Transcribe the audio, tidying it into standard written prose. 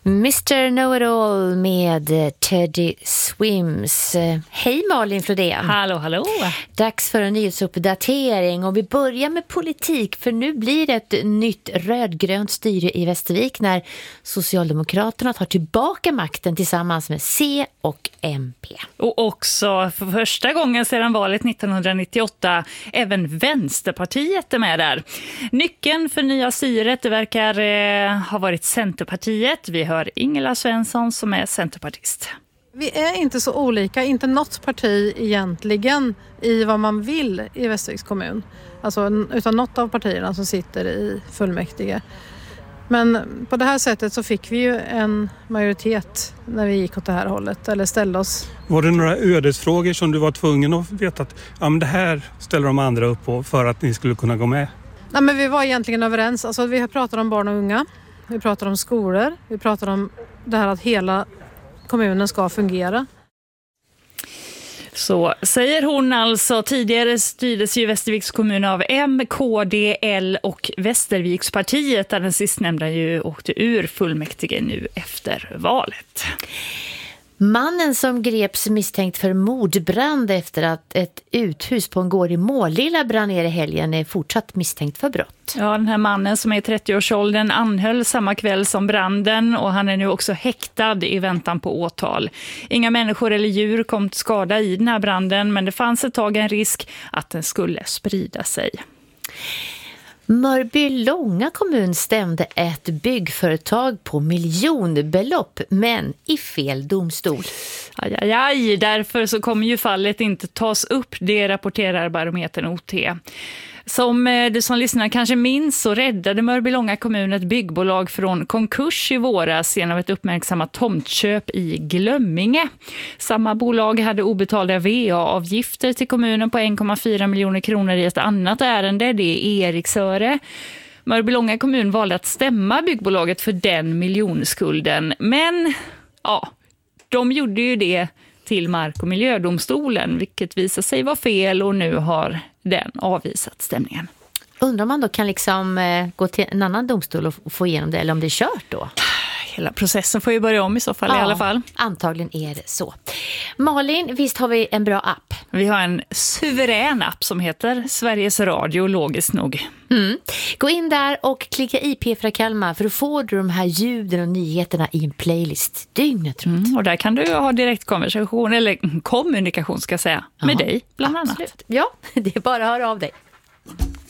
Mr. Know-It-All med Teddy Swims. Hej Malin Flodén. Hallå, hallå. Dags för en nyhetsuppdatering och vi börjar med politik för nu blir det ett nytt rödgrönt styre i Västervik när Socialdemokraterna tar tillbaka makten tillsammans med C och MP. Och också för första gången sedan valet 1998 även Vänsterpartiet är med där. Nyckeln för nya styret verkar ha varit Centerpartiet. Vi hör Ingela Svensson som är centerpartist. Vi är inte så olika, inte något parti egentligen i vad man vill i Västerviks kommun. Alltså, utan något av partierna som sitter i fullmäktige. Men på det här sättet så fick vi ju en majoritet när vi gick åt det här hållet, eller ställde oss. Var det några ödesfrågor som du var tvungen att veta att ja, men det här ställer de andra upp på för att ni skulle kunna gå med? Nej, men vi var egentligen överens. Alltså, vi har pratat om barn och unga, vi pratar om skolor, vi pratar om det här att hela kommunen ska fungera. Så säger hon alltså. Tidigare styrdes ju Västerviks kommun av M, KD, L och Västervikspartiet där den sistnämnda ju åkte ur fullmäktige nu efter valet. Mannen som greps misstänkt för mordbrand efter att ett uthus på en gård i Målilla brann ner i helgen är fortsatt misstänkt för brott. Ja, den här mannen som är i 30-årsåldern anhöll samma kväll som branden och han är nu också häktad i väntan på åtal. Inga människor eller djur kom till skada i den här branden men det fanns ett tag en risk att den skulle sprida sig. Mörbylånga kommun stämde ett byggföretag på miljonbelopp men i fel domstol. Aj, därför så kommer ju fallet inte tas upp, det rapporterar Barometern OT. Som du som lyssnar kanske minns så räddade Mörbylånga kommun ett byggbolag från konkurs i våras genom ett uppmärksammat tomtköp i Glömminge. Samma bolag hade obetalda VA-avgifter till kommunen på 1,4 miljoner kronor i ett annat ärende, det är Eriksöre. Mörbylånga kommun valde att stämma byggbolaget för den miljonskulden, men ja, de gjorde ju det till Mark- och miljödomstolen, vilket visar sig vara fel och nu har den avvisat stämningen. Undrar om man då kan liksom gå till en annan domstol och få igenom det eller om det är kört då? Hela processen får ju börja om i så fall i alla fall. Antagligen är det så. Malin, visst har vi en bra app? Vi har en suverän app som heter Sveriges Radio, logiskt nog. Gå in där och klicka IP för Kalmar för att få de här ljuden och nyheterna i en playlist dygnet runt. Och där kan du ha direktkonversation eller kommunikation ska jag säga, med dig bland annat. Ja, det är bara att höra av dig.